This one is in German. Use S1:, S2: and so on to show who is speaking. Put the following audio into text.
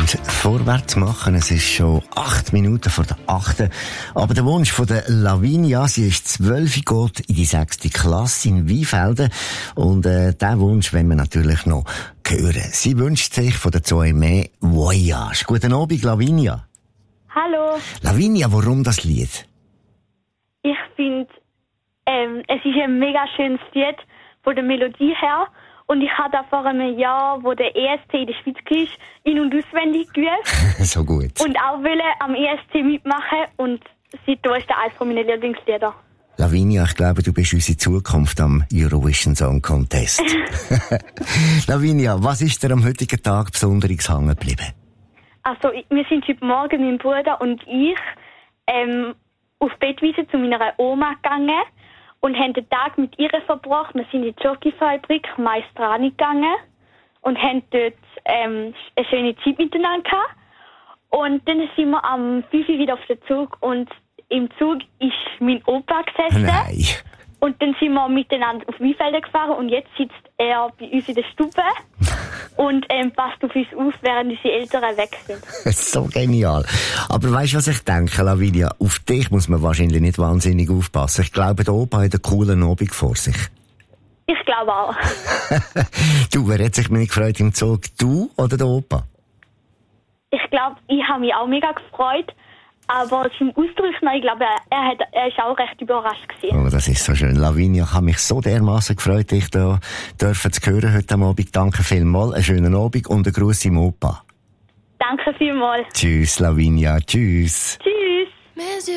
S1: müssen vorwärts machen. Es ist schon 8 Minuten vor der 8. Aber der Wunsch von der Lavinia, sie ist 12, geht in die 6. Klasse in Weinfelden. Und diesen Wunsch wollen wir natürlich noch hören. Sie wünscht sich von der Zoeme Voyage. Guten Abend, Lavinia.
S2: Hallo.
S1: Lavinia, warum das Lied?
S2: Ich finde, es ist ein mega schönes Lied von der Melodie her. Und ich habe da vor einem Jahr, wo der ESC in der Schweiz war, in- und auswendig geübt.
S1: So gut.
S2: Und auch wollte am ESC mitmachen. Und seitdem ist das eines meiner Lieblingslieder.
S1: Lavinia, ich glaube, du bist unsere Zukunft am Eurovision Song Contest. Lavinia, was ist dir am heutigen Tag besonders hängen geblieben?
S2: Also, wir sind heute Morgen, mein Bruder und ich, auf Bettwiese zu meiner Oma gegangen und haben den Tag mit ihr verbracht. Wir sind in die Jockeyfabrik Maestrani gegangen und haben dort eine schöne Zeit miteinander gehabt. Und dann sind wir am 5 Uhr wieder auf den Zug und im Zug ist mein Opa gesessen.
S1: Nein.
S2: Und dann sind wir miteinander auf Weinfelden gefahren und jetzt sitzt er bei uns in der Stube und passt auf uns auf, während unsere Eltern weg sind.
S1: So genial. Aber weißt du, was ich denke, Lavinia? Auf dich muss man wahrscheinlich nicht wahnsinnig aufpassen. Ich glaube, der Opa hat einen coolen Abend vor sich.
S2: Ich glaube auch.
S1: Du, wer hat sich mehr gefreut im Zug? Du oder der Opa?
S2: Ich glaube, ich habe mich auch mega gefreut. Aber zum Ausdruck, ich glaube, er ist auch recht überrascht gewesen.
S1: Oh, das ist so schön. Lavinia, ich habe mich so dermassen gefreut, dich da dürfen zu hören heute Abend. Danke vielmals, einen schönen Abend und einen Gruß im Opa.
S2: Danke vielmals.
S1: Tschüss, Lavinia. Tschüss.
S2: Tschüss.